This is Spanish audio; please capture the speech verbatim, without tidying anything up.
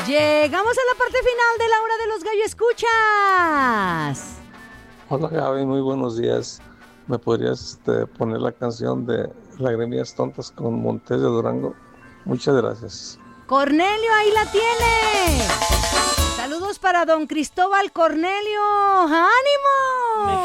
Llegamos a la parte final de la hora de los gallo escuchas. Hola Gaby, muy buenos días. ¿Me podrías este, poner la canción de Lagrimillas Tontas con Montes de Durango? Muchas gracias. Cornelio, ahí la tiene. Saludos para don Cristóbal Cornelio. ¡Ánimo!